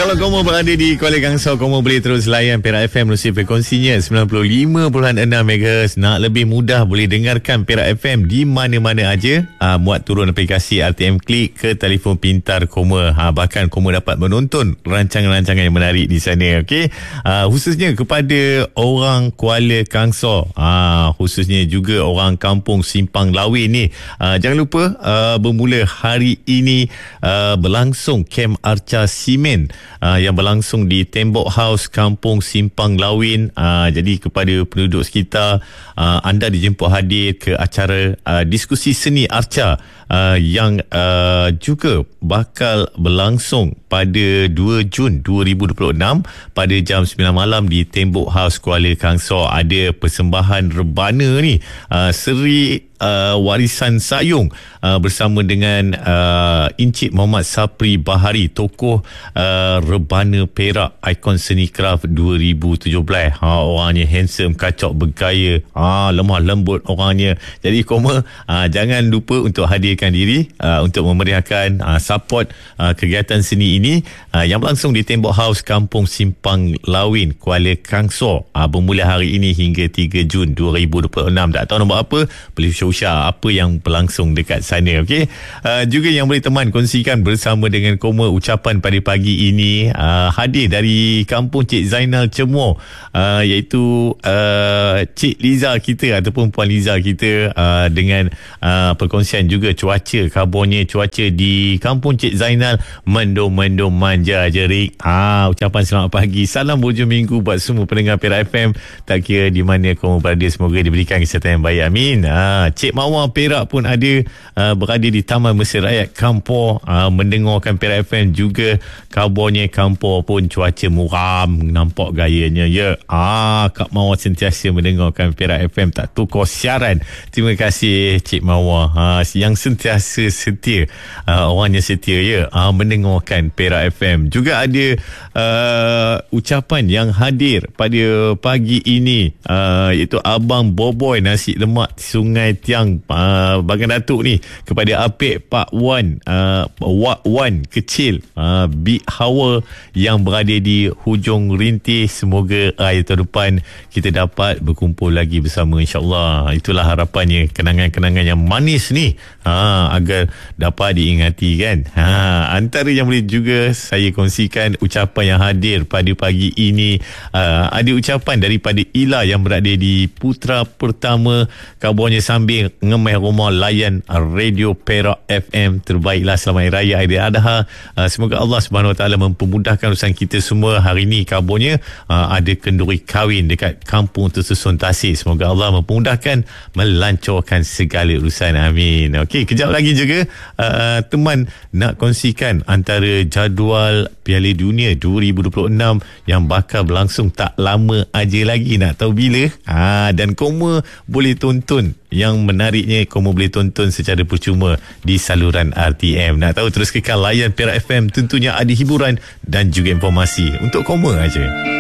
Kalau kamu berada di Kuala Kangsar, kamu boleh terus layan Perak FM melalui frekuensinya 95.6 MHz. Nak lebih mudah boleh dengarkan Perak FM di mana-mana aja. Muat turun aplikasi RTM Klik ke telefon pintar Koma. Bahkan Koma dapat menonton rancangan-rancangan yang menarik di sana. Okey. Khususnya kepada orang Kuala Kangsar, khususnya juga orang kampung Simpang Lawin ni. Jangan lupa bermula hari ini berlangsung Kem Arca Simen yang berlangsung di Tembok House Kampung Simpang Lawin. Jadi kepada penduduk sekitar, anda dijemput hadir ke acara diskusi seni arca yang juga bakal berlangsung pada 2 Jun 2026 pada jam 9 malam di Tembok House Kuala Kangsar. Ada persembahan rebana ni, Seri Warisan Sayung bersama dengan Encik Muhammad Sapri Bahari, tokoh rebana Perak, ikon seni kraft 2017. Orangnya handsome, kacak bergaya, lemah lembut orangnya. Jadi Koma jangan lupa untuk hadirkan diri untuk memeriahkan support kegiatan seni ini yang berlangsung di Tembok House Kampung Simpang Lawin, Kuala Kangsar, bermula hari ini hingga 3 Jun 2026. Tak tahu nak buat apa, boleh share apa yang berlangsung dekat sana. Okey. Juga yang boleh teman kongsikan bersama dengan Koma ucapan pada pagi ini hadir dari kampung Cik Zainal Cemor, iaitu Cik Liza kita ataupun Puan Liza kita, dengan perkongsian juga khabarnya cuaca di kampung Cik Zainal mendung-mendung manja jerik. Ucapan selamat pagi, salam berhujung minggu buat semua pendengar Perak FM, tak kira di mana kamu berada, semoga diberikan kesihatan yang baik, amin. Cik Mawar Perak pun ada berada di Taman Mesir Rakyat Kampor, mendengarkan Perak FM juga. Kabarnya Kampor pun cuaca muram, nampak gayanya ya. Kak Mawar sentiasa mendengarkan Perak FM, tak tukar siaran. Terima kasih Cik Mawar, yang sentiasa setia, orangnya setia ya, mendengarkan Perak FM. Juga ada ucapan yang hadir pada pagi ini, iaitu Abang Boboy Nasi Lemak Sungai Tiang, Bagan Datuk ni, kepada Apik Pak Wan, Wak Wan Kecil, Big Hawa yang berada di hujung rintih. Semoga hari tahun depan kita dapat berkumpul lagi bersama, insyaAllah. Itulah harapannya, kenangan-kenangan yang manis ni agar dapat diingati kan. Antara yang boleh juga saya kongsikan ucapan yang hadir pada pagi ini, ada ucapan daripada Ila yang berada di Putra Pertama. Kabarnya sambil ngemeh rumah layan Radio Perak FM, terbaiklah selamat Hari Raya Aidiladha. Semoga Allah Subhanahu Wa Taala mempermudahkan urusan kita semua. Hari ini kabarnya ada kenduri kahwin dekat kampung tersusun Tasik. Semoga Allah mempermudahkan, melancarkan segala urusan, amin. Okey, kejap lagi juga teman nak kongsikan antara jadual Piala Dunia 2026 yang bakal berlangsung tak lama aja lagi. Nak tahu bila? Dan Koma boleh tonton. Yang menariknya, Koma boleh tonton secara percuma di saluran RTM. Nak tahu, terus kekal layan Perak FM, tentunya ada hiburan dan juga informasi untuk Koma aja.